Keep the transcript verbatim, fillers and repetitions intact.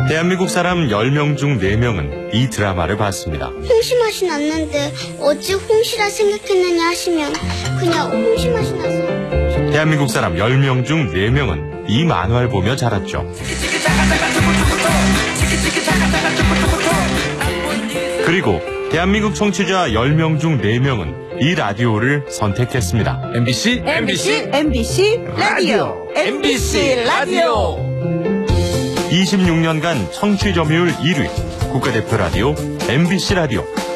대한민국 사람 열 명 중 네 명은 이 드라마를 봤습니다. 홍시 맛이 났는데 어찌 홍시라 생각했느냐 하시면 그냥 홍시 맛이 나서. 대한민국 사람 열 명 중 네 명은 이 만화를 보며 자랐죠. 그리고 대한민국 청취자 열 명 중 네 명은 이 라디오를 선택했습니다. 엠비씨 엠비씨 엠비씨 라디오 엠비씨 라디오. 이십육 년간 청취 점유율 일 위 국가대표 라디오 엠비씨 라디오.